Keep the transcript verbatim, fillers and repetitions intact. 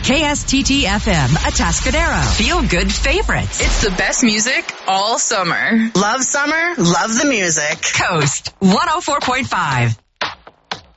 K S T T F M, Atascadero. Feel good favorites. It's the best music all summer. Love summer, love the music. Coast one oh four point five.